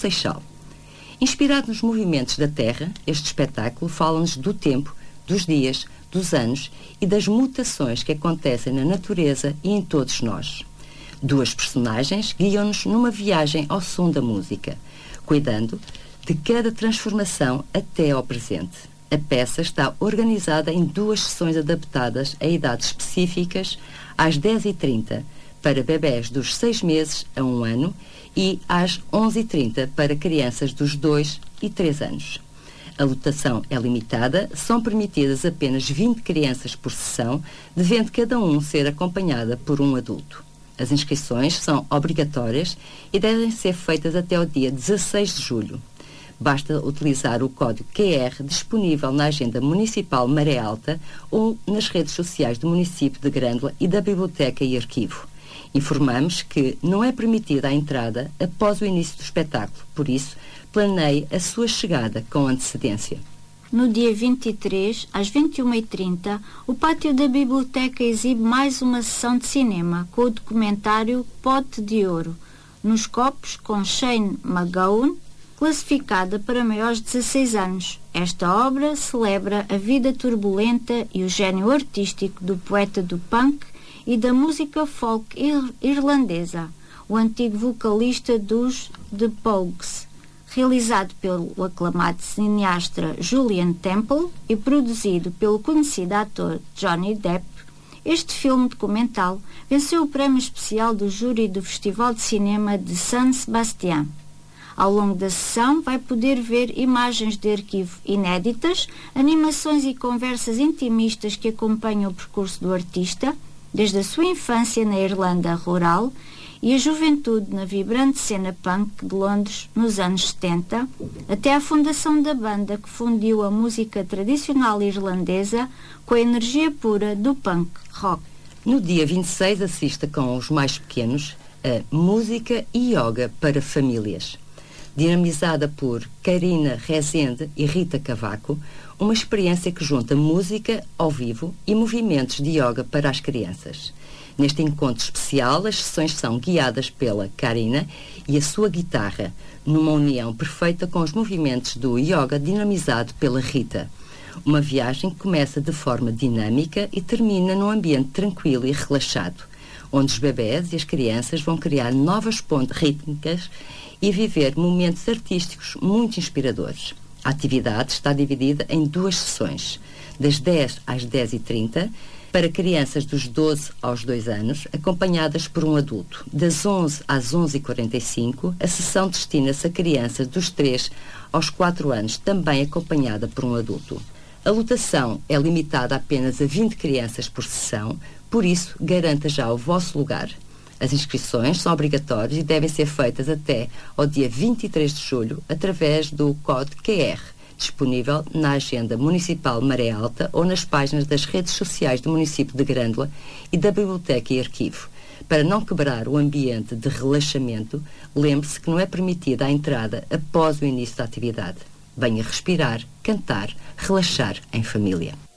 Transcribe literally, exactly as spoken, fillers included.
Seixal. Inspirado nos movimentos da Terra, este espetáculo fala-nos do tempo, dos dias, dos anos e das mutações que acontecem na natureza e em todos nós. Duas personagens guiam-nos numa viagem ao som da música, cuidando de cada transformação até ao presente. A peça está organizada em duas sessões adaptadas a idades específicas, às dez e trinta para bebés dos seis meses a um ano e às onze e trinta para crianças dos dois e três anos. A lotação é limitada, são permitidas apenas vinte crianças por sessão, devendo cada um ser acompanhada por um adulto. As inscrições são obrigatórias e devem ser feitas até o dia dezasseis de julho. Basta utilizar o código Q R disponível na Agenda Municipal Maré Alta ou nas redes sociais do município de Grândola e da Biblioteca e Arquivo. Informamos que não é permitida a entrada após o início do espetáculo, por isso, planeie a sua chegada com antecedência. No dia vinte e três, às vinte e uma e trinta, o pátio da Biblioteca exibe mais uma sessão de cinema com o documentário Pote de Ouro, nos copos com Shane MacGowan, classificada para maiores de dezasseis anos. Esta obra celebra a vida turbulenta e o gênio artístico do poeta do punk e da música folk ir irlandesa, o antigo vocalista dos The Pogues, realizado pelo aclamado cineasta Julian Temple e produzido pelo conhecido ator Johnny Depp. Este filme documental venceu o prémio especial do júri do Festival de Cinema de San Sebastián. Ao longo da sessão vai poder ver imagens de arquivo inéditas, animações e conversas intimistas que acompanham o percurso do artista, desde a sua infância na Irlanda rural e a juventude na vibrante cena punk de Londres nos anos setenta, até à fundação da banda que fundiu a música tradicional irlandesa com a energia pura do punk rock. No dia vinte e seis assista com os mais pequenos a Música e Yoga para Famílias, dinamizada por Karina Rezende e Rita Cavaco, uma experiência que junta música ao vivo e movimentos de yoga para as crianças. Neste encontro especial, as sessões são guiadas pela Karina e a sua guitarra, numa união perfeita com os movimentos do yoga dinamizado pela Rita. Uma viagem que começa de forma dinâmica e termina num ambiente tranquilo e relaxado, onde os bebés e as crianças vão criar novas pontes rítmicas e viver momentos artísticos muito inspiradores. A atividade está dividida em duas sessões, das dez às dez e trinta, para crianças dos doze aos dois anos, acompanhadas por um adulto. Das onze às onze e quarenta e cinco, a sessão destina-se a crianças dos três aos quatro anos, também acompanhada por um adulto. A lotação é limitada apenas a vinte crianças por sessão, por isso, garanta já o vosso lugar. As inscrições são obrigatórias e devem ser feitas até ao dia vinte e três de julho através do código Q R, disponível na Agenda Municipal Maré Alta ou nas páginas das redes sociais do município de Grândola e da Biblioteca e Arquivo. Para não quebrar o ambiente de relaxamento, lembre-se que não é permitida a entrada após o início da atividade. Venha respirar, cantar, relaxar em família.